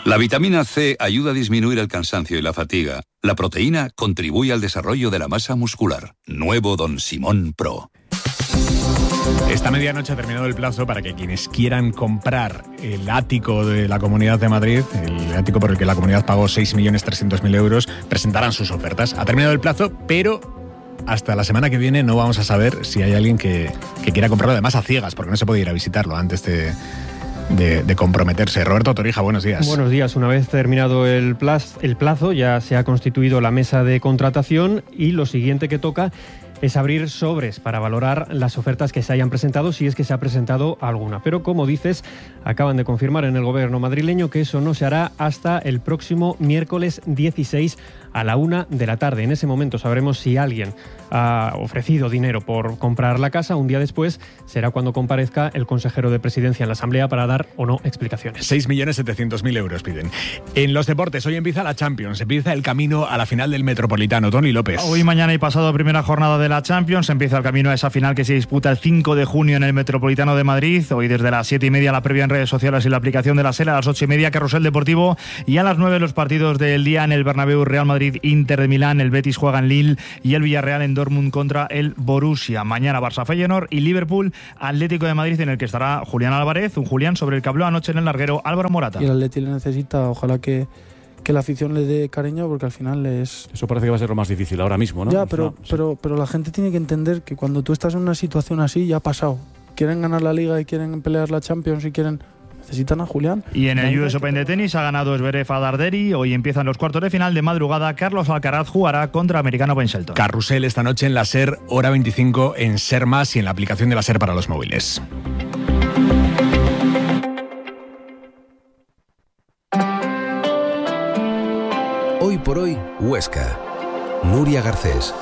La vitamina C ayuda a disminuir el cansancio y la fatiga. La proteína contribuye al desarrollo de la masa muscular. Nuevo Don Simón Pro. Esta medianoche ha terminado el plazo para que quienes quieran comprar el ático de la Comunidad de Madrid, el ático por el que la Comunidad pagó 6.300.000 euros, presentarán sus ofertas. Ha terminado el plazo, pero hasta la semana que viene no vamos a saber si hay alguien que quiera comprarlo, además a ciegas, porque no se puede ir a visitarlo antes de comprometerse. Roberto Torija, buenos días. Buenos días. Una vez terminado el plazo, ya se ha constituido la mesa de contratación y lo siguiente que toca es abrir sobres para valorar las ofertas que se hayan presentado, si es que se ha presentado alguna. Pero, como dices, acaban de confirmar en el gobierno madrileño que eso no se hará hasta el próximo miércoles 16 a la 1 de la tarde. En ese momento sabremos si alguien ha ofrecido dinero por comprar la casa. Un día después será cuando comparezca el consejero de Presidencia en la Asamblea para dar o no explicaciones. 6.700.000 euros piden. En los deportes, hoy empieza la Champions, empieza el camino a la final del Metropolitano. Tony López. Hoy, mañana y pasado, primera jornada de la Champions, empieza el camino a esa final que se disputa el 5 de junio en el Metropolitano de Madrid. Hoy desde las 7:30 la previa en redes sociales y la aplicación de la SER, a las 8:30 Carrusel Deportivo y a las 9 los partidos del día en el Bernabéu. Real Madrid, Inter de Milán, el Betis juega en Lille y el Villarreal en Dortmund contra el Borussia. Mañana Barça Feyenoord y Liverpool Atlético de Madrid, en el que estará Julián Álvarez, un Julián sobre el que habló anoche en el larguero Álvaro Morata. Y el Atlético le necesita, ojalá que la afición le dé cariño, porque al final es... Eso parece que va a ser lo más difícil ahora mismo, ¿no? Ya, pero la gente tiene que entender que cuando tú estás en una situación así, ya ha pasado. Quieren ganar la Liga y quieren pelear la Champions y necesitan a Julián. Y en el US Open de tenis ha ganado Zverev a Darderi. Hoy empiezan los cuartos de final. De madrugada, Carlos Alcaraz jugará contra Americano Ben Shelton. Carrusel esta noche en la SER, hora 25 en SER Más y en la aplicación de la SER para los móviles. Hoy por hoy, Huesca. Nuria Garcés.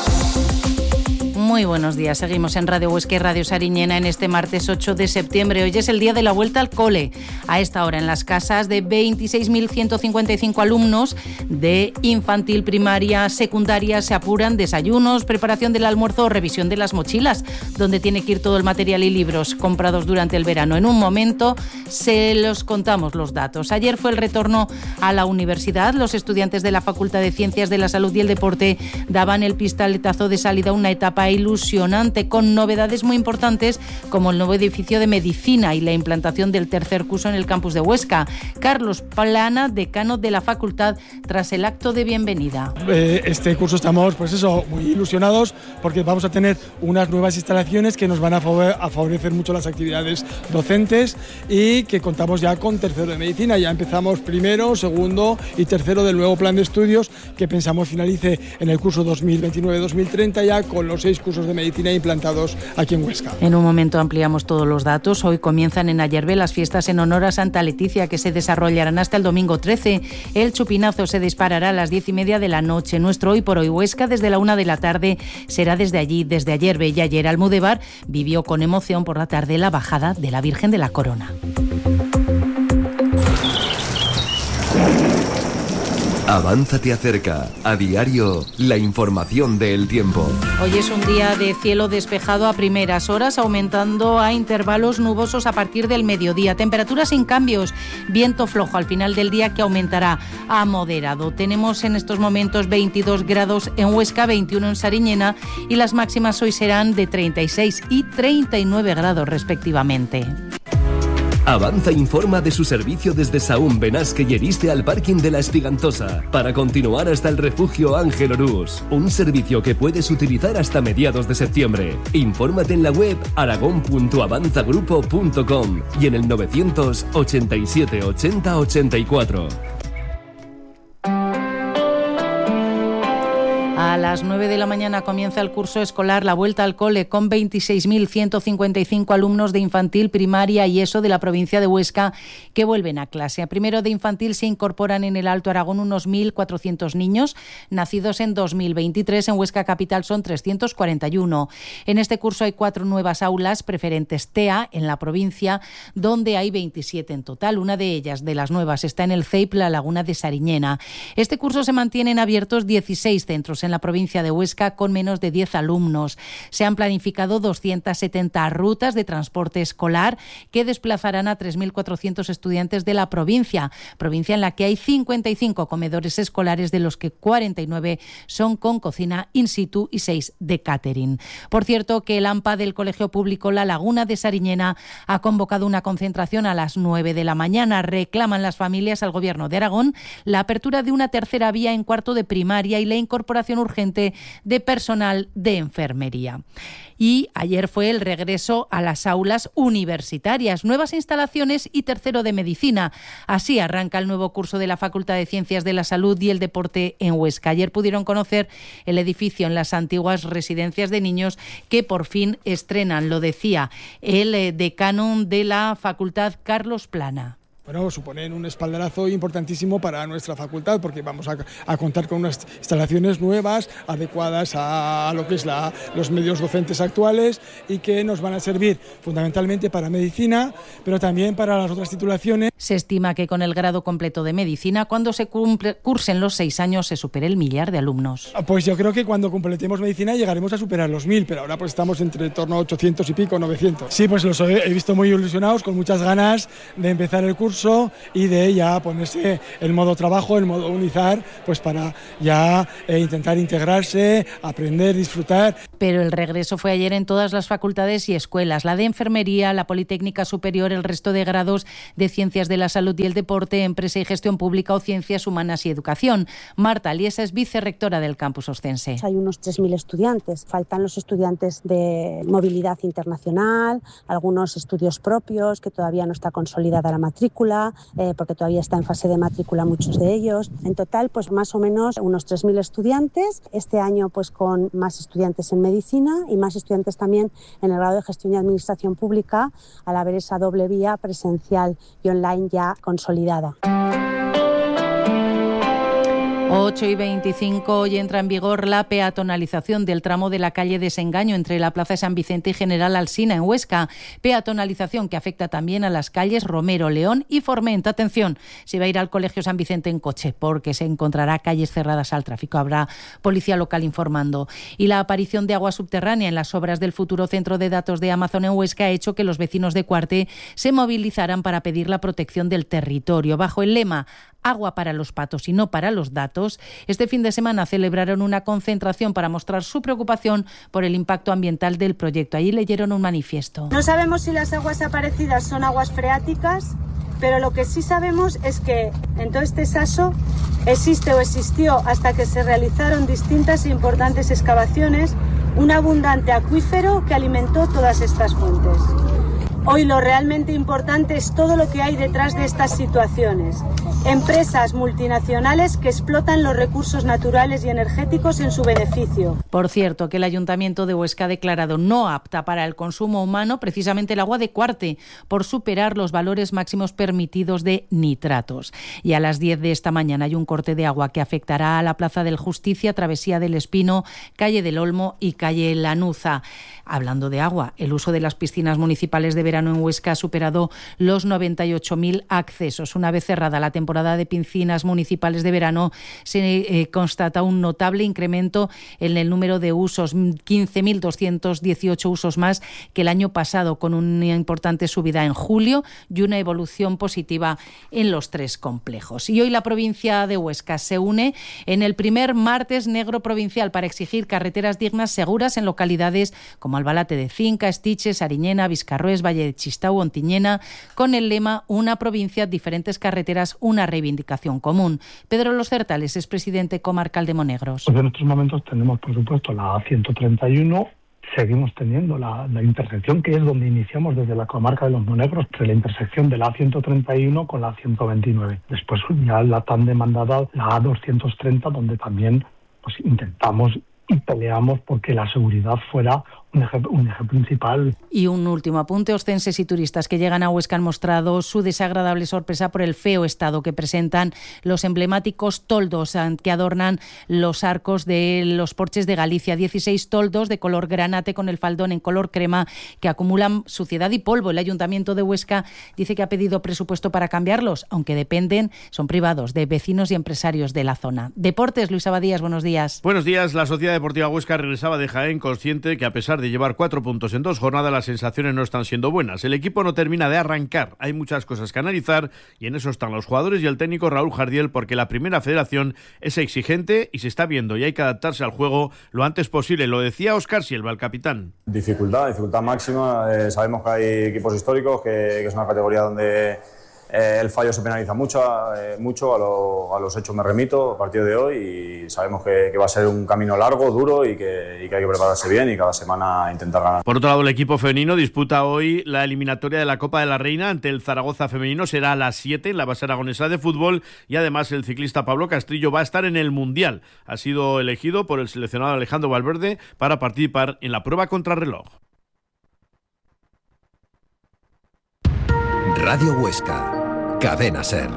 Muy buenos días. Seguimos en Radio Huesca y Radio Sariñena en este martes 8 de septiembre. Hoy es el día de la vuelta al cole. A esta hora en las casas de 26.155 alumnos de infantil, primaria, secundaria se apuran desayunos, preparación del almuerzo o revisión de las mochilas, donde tiene que ir todo el material y libros comprados durante el verano. En un momento se los contamos los datos. Ayer fue el retorno a la universidad. Los estudiantes de la Facultad de Ciencias de la Salud y el Deporte daban el pistoletazo de salida a una etapa ilusionante, con novedades muy importantes como el nuevo edificio de medicina y la implantación del tercer curso en el campus de Huesca. Carlos Plana, decano de la facultad, tras el acto de bienvenida. Este curso estamos muy ilusionados porque vamos a tener unas nuevas instalaciones que nos van a favorecer mucho las actividades docentes y que contamos ya con tercero de medicina. Ya empezamos primero, segundo y tercero del nuevo plan de estudios que pensamos finalice en el curso 2029-2030 ya con los 6 cursos de medicina implantados aquí en Huesca. En un momento ampliamos todos los datos. Hoy comienzan en Ayerbe las fiestas en honor a Santa Leticia, que se desarrollarán hasta el domingo 13. El chupinazo se disparará a las 10:30 de la noche. Nuestro Hoy por Hoy Huesca desde la 1 de la tarde será desde allí, desde Ayerbe. Y ayer Almudévar vivió con emoción por la tarde la bajada de la Virgen de la Corona. Avanza te acerca. A diario, la información del tiempo. Hoy es un día de cielo despejado a primeras horas, aumentando a intervalos nubosos a partir del mediodía. Temperaturas sin cambios, viento flojo al final del día que aumentará a moderado. Tenemos en estos momentos 22 grados en Huesca, 21 en Sariñena y las máximas hoy serán de 36 y 39 grados respectivamente. Avanza informa de su servicio desde Sahún, Benasque y Eriste al parking de La Espigantosa para continuar hasta el refugio Ángel Orús. Un servicio que puedes utilizar hasta mediados de septiembre. Infórmate en la web aragon.avanzagrupo.com y en el 987 80 84. A las 9 de la mañana comienza el curso escolar La Vuelta al Cole con 26.155 alumnos de infantil, primaria y ESO de la provincia de Huesca que vuelven a clase. A primero de infantil se incorporan en el Alto Aragón unos 1.400 niños nacidos en 2023. En Huesca Capital son 341. En este curso hay 4 nuevas aulas preferentes TEA en la provincia, donde hay 27 en total. Una de ellas, de las nuevas, está en el CEIP La Laguna de Sariñena. Este curso se mantienen abiertos 16 centros en la provincia provincia de Huesca con menos de 10 alumnos. Se han planificado 270 rutas de transporte escolar que desplazarán a 3.400 estudiantes de la provincia en la que hay 55 comedores escolares, de los que 49 son con cocina in situ y 6 de catering. Por cierto, que el AMPA del Colegio Público La Laguna de Sariñena ha convocado una concentración a las 9 de la mañana. Reclaman las familias al Gobierno de Aragón la apertura de una tercera vía en cuarto de primaria y la incorporación urgente de personal de enfermería. Y ayer fue el regreso a las aulas universitarias, nuevas instalaciones y tercero de medicina. Así arranca el nuevo curso de la Facultad de Ciencias de la Salud y el Deporte en Huesca. Ayer pudieron conocer el edificio en las antiguas residencias de niños que por fin estrenan, lo decía el decano de la facultad, Carlos Plana. Bueno, suponen un espaldarazo importantísimo para nuestra facultad, porque vamos a contar con unas instalaciones nuevas, adecuadas a lo que es los medios docentes actuales, y que nos van a servir fundamentalmente para medicina, pero también para las otras titulaciones. Se estima que con el grado completo de medicina, cuando se cursen los 6 años, se supere el 1.000.000 de alumnos. Pues yo creo que cuando completemos medicina llegaremos a superar los 1.000, pero ahora pues estamos en torno a 800 y pico, 900. Sí, pues los he visto muy ilusionados, con muchas ganas de empezar el curso y de ya ponerse el modo trabajo, el modo unizar, pues para ya intentar integrarse, aprender, disfrutar. Pero el regreso fue ayer en todas las facultades y escuelas, la de Enfermería, la Politécnica Superior, el resto de grados de Ciencias de la Salud y el Deporte, Empresa y Gestión Pública o Ciencias Humanas y Educación. Marta Aliesa es vicerrectora del campus ostense. Hay unos 3.000 estudiantes, faltan los estudiantes de movilidad internacional, algunos estudios propios, que todavía no está consolidada la matrícula, porque todavía está en fase de matrícula muchos de ellos. En total, pues más o menos unos 3.000 estudiantes. Este año, pues con más estudiantes en medicina y más estudiantes también en el grado de Gestión y Administración Pública, al haber esa doble vía presencial y online ya consolidada. 8:25, hoy entra en vigor la peatonalización del tramo de la calle Desengaño entre la Plaza de San Vicente y General Alsina en Huesca. Peatonalización que afecta también a las calles Romero, León y Formenta. Atención, se va a ir al Colegio San Vicente en coche porque se encontrará calles cerradas al tráfico. Habrá policía local informando. Y la aparición de agua subterránea en las obras del futuro centro de datos de Amazon en Huesca ha hecho que los vecinos de Cuarte se movilizaran para pedir la protección del territorio. Bajo el lema Agua para los patos y no para los datos, este fin de semana celebraron una concentración para mostrar su preocupación por el impacto ambiental del proyecto. Allí leyeron un manifiesto. No sabemos si las aguas aparecidas son aguas freáticas, pero lo que sí sabemos es que en todo este saso existe o existió, hasta que se realizaron distintas e importantes excavaciones, un abundante acuífero que alimentó todas estas fuentes. Hoy lo realmente importante es todo lo que hay detrás de estas situaciones. Empresas multinacionales que explotan los recursos naturales y energéticos en su beneficio. Por cierto, que el Ayuntamiento de Huesca ha declarado no apta para el consumo humano precisamente el agua de Cuarte, por superar los valores máximos permitidos de nitratos. Y a las 10 de esta mañana hay un corte de agua que afectará a la Plaza del Justicia, Travesía del Espino, Calle del Olmo y Calle Lanuza. Hablando de agua, el uso de las piscinas municipales de verano en Huesca ha superado los 98.000 accesos. Una vez cerrada la temporada de piscinas municipales de verano, se constata un notable incremento en el número de usos, 15.218 usos más que el año pasado, con una importante subida en julio y una evolución positiva en los 3 complejos. Y hoy la provincia de Huesca se une en el primer martes negro provincial para exigir carreteras dignas, seguras en localidades como Albalate de Cinca, Estiche, Sariñena, Viscarrués, Valle de Chistau, Ontiñena, con el lema Una provincia, diferentes carreteras, una reivindicación común. Pedro Los Certales es presidente comarcal de Monegros. Pues en estos momentos tenemos, por supuesto, la A131, seguimos teniendo la intersección, que es donde iniciamos desde la comarca de los Monegros, entre la intersección de la A131 con la A129. Después ya la tan demandada la A230, donde también pues intentamos y peleamos porque la seguridad fuera un eje principal. Y un último apunte: ostenses y turistas que llegan a Huesca han mostrado su desagradable sorpresa por el feo estado que presentan los emblemáticos toldos que adornan los arcos de los porches de Galicia. 16 toldos de color granate con el faldón en color crema que acumulan suciedad y polvo. El Ayuntamiento de Huesca dice que ha pedido presupuesto para cambiarlos, aunque son privados de vecinos y empresarios de la zona. Deportes, Luis Abadías, buenos días. Buenos días. La Sociedad Deportiva Huesca regresaba de Jaén consciente que, a pesar de llevar 4 puntos en 2 jornadas, las sensaciones no están siendo buenas. El equipo no termina de arrancar. Hay muchas cosas que analizar y en eso están los jugadores y el técnico Raúl Jardiel, porque la primera federación es exigente y se está viendo y hay que adaptarse al juego lo antes posible. Lo decía Óscar Silva, el capitán. Dificultad máxima. Sabemos que hay equipos históricos, que es una categoría donde el fallo se penaliza mucho. A los hechos me remito a partir de hoy y sabemos que va a ser un camino largo, duro y que hay que prepararse bien y cada semana intentar ganar. Por otro lado, el equipo femenino disputa hoy la eliminatoria de la Copa de la Reina ante el Zaragoza femenino. Será a las 7 en la base aragonesa de fútbol y además el ciclista Pablo Castrillo va a estar en el Mundial. Ha sido elegido por el seleccionado Alejandro Valverde para participar en la prueba contrarreloj. Radio Huesca, Cadena SER.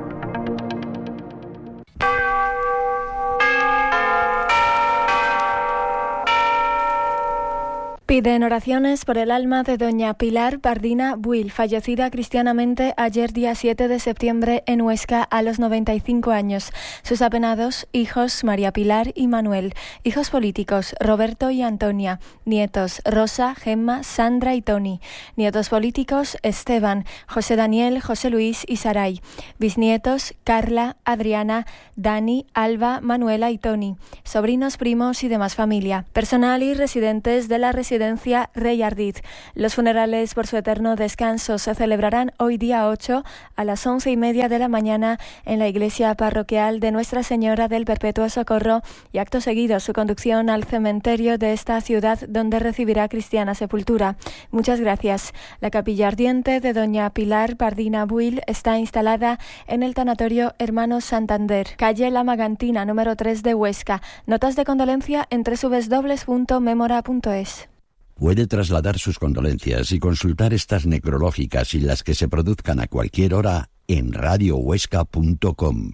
Piden oraciones por el alma de doña Pilar Bardina Buil, fallecida cristianamente ayer día 7 de septiembre en Huesca a los 95 años. Sus apenados hijos María Pilar y Manuel, hijos políticos Roberto y Antonia, nietos Rosa, Gemma, Sandra y Tony, nietos políticos Esteban, José Daniel, José Luis y Saray, bisnietos Carla, Adriana, Dani, Alba, Manuela y Tony, sobrinos, primos y demás familia, personal y residentes de la residencia Rey Ardit. Los funerales por su eterno descanso se celebrarán hoy día 8 a las 11:30 de la mañana en la iglesia parroquial de Nuestra Señora del Perpetuo Socorro y acto seguido su conducción al cementerio de esta ciudad donde recibirá cristiana sepultura. Muchas gracias. La capilla ardiente de doña Pilar Bardina Buil está instalada en el tanatorio Hermanos Santander, calle La Magantina, número 3 de Huesca. Notas de condolencia en www.memora.es. Puede trasladar sus condolencias y consultar estas necrológicas y las que se produzcan a cualquier hora en radiohuesca.com.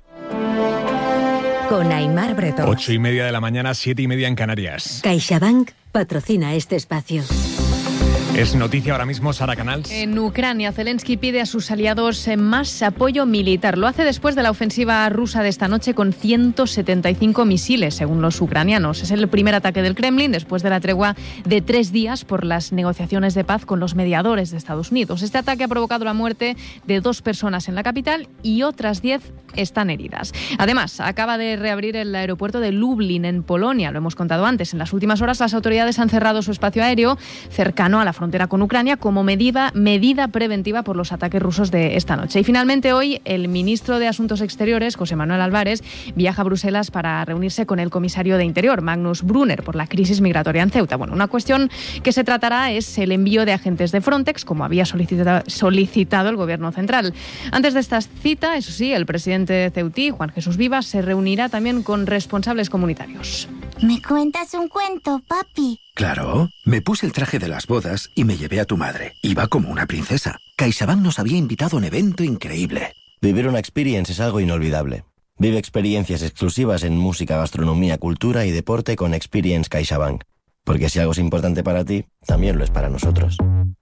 Con Aimar Bretón. 8:30 de la mañana, 7:30 en Canarias. CaixaBank patrocina este espacio. Es noticia ahora mismo, Sara Canals. En Ucrania, Zelensky pide a sus aliados más apoyo militar. Lo hace después de la ofensiva rusa de esta noche con 175 misiles, según los ucranianos. Es el primer ataque del Kremlin después de la tregua de 3 días por las negociaciones de paz con los mediadores de Estados Unidos. Este ataque ha provocado la muerte de 2 personas en la capital y otras 10 están heridas. Además, acaba de reabrir el aeropuerto de Lublin, en Polonia. Lo hemos contado antes. En las últimas horas, las autoridades han cerrado su espacio aéreo cercano a la frontera con Ucrania como medida preventiva por los ataques rusos de esta noche. Y finalmente hoy el ministro de Asuntos Exteriores, José Manuel Álvarez, viaja a Bruselas para reunirse con el comisario de Interior, Magnus Brunner, por la crisis migratoria en Ceuta. Bueno, una cuestión que se tratará es el envío de agentes de Frontex, como había solicitado el Gobierno central. Antes de esta cita, eso sí, el presidente ceutí, Juan Jesús Vivas, se reunirá también con responsables comunitarios. ¿Me cuentas un cuento, papi? Claro, me puse el traje de las bodas y me llevé a tu madre. Iba como una princesa. CaixaBank nos había invitado a un evento increíble. Vivir una experience es algo inolvidable. Vive experiencias exclusivas en música, gastronomía, cultura y deporte con Experience CaixaBank. Porque si algo es importante para ti, también lo es para nosotros.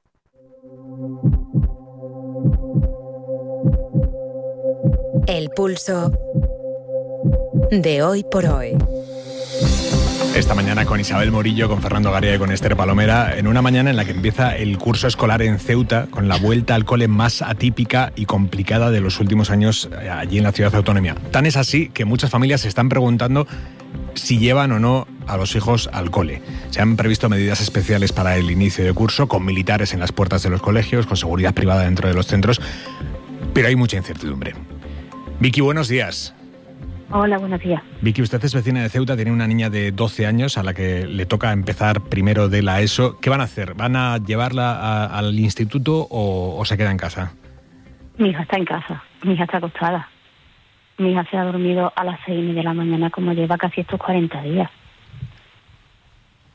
El pulso de hoy por hoy. Esta mañana con Isabel Morillo, con Fernando Garía y con Esther Palomera, en una mañana en la que empieza el curso escolar en Ceuta, con la vuelta al cole más atípica y complicada de los últimos años allí en la ciudad autónoma. Tan es así que muchas familias se están preguntando si llevan o no a los hijos al cole. Se han previsto medidas especiales para el inicio de curso, con militares en las puertas de los colegios, con seguridad privada dentro de los centros, pero hay mucha incertidumbre. Vicky, buenos días. Hola, buenos días. Vicky, usted es vecina de Ceuta, tiene una niña de 12 años a la que le toca empezar primero de la ESO. ¿Qué van a hacer? ¿Van a llevarla al instituto o se queda en casa? Mi hija está en casa, mi hija está acostada. Mi hija se ha dormido a las 6:30 de la mañana, como lleva casi estos 40 días.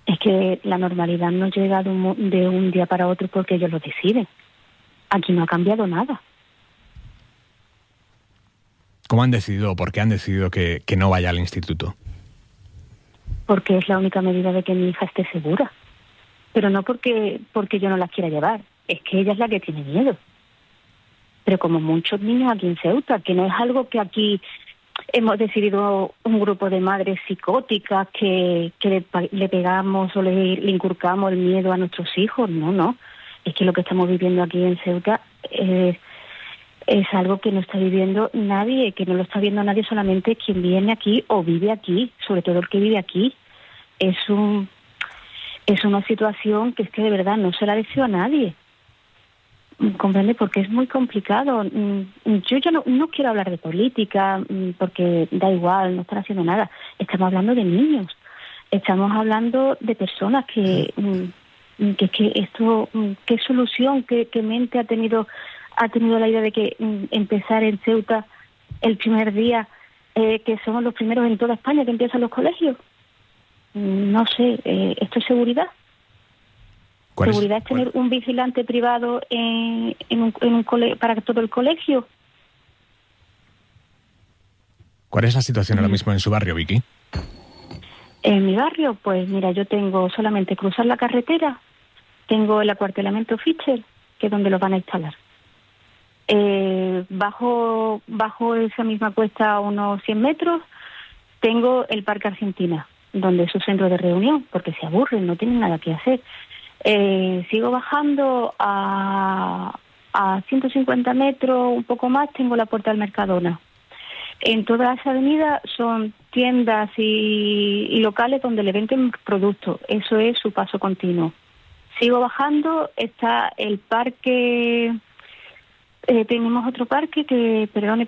Es que la normalidad no llega de un día para otro porque ellos lo deciden. Aquí no ha cambiado nada. ¿Cómo han decidido o por qué han decidido que no vaya al instituto? Porque es la única medida de que mi hija esté segura. Pero no porque yo no la quiera llevar. Es que ella es la que tiene miedo. Pero como muchos niños aquí en Ceuta, que no es algo que aquí hemos decidido un grupo de madres psicóticas que le pegamos o le inculcamos el miedo a nuestros hijos. No. Es que lo que estamos viviendo aquí en Ceuta es algo que no está viviendo nadie, que no lo está viendo nadie, solamente quien viene aquí o vive aquí, sobre todo el que vive aquí. Es una situación que es que de verdad no se la deseo a nadie. ¿Comprende? Porque es muy complicado. Yo no quiero hablar de política porque da igual, no están haciendo nada. Estamos hablando de niños. Estamos hablando de personas que esto, qué solución, qué mente ha tenido la idea de que empezar en Ceuta el primer día, que somos los primeros en toda España que empiezan los colegios. No sé, ¿esto es seguridad? ¿Seguridad es tener un vigilante privado en un para todo el colegio? ¿Cuál es la situación ahora mismo en su barrio, Vicky? En mi barrio, pues mira, yo tengo solamente cruzar la carretera, tengo el acuartelamiento Fischer, que es donde lo van a instalar. Bajo esa misma cuesta a unos 100 metros, tengo el Parque Argentina, donde es su centro de reunión, porque se aburren, no tienen nada que hacer. Sigo bajando a 150 metros, un poco más, tengo la Puerta del Mercadona. En toda esa avenida son tiendas y locales donde le venden productos. Eso es su paso continuo. Sigo bajando, está el parque... tenemos otro parque que, perdone,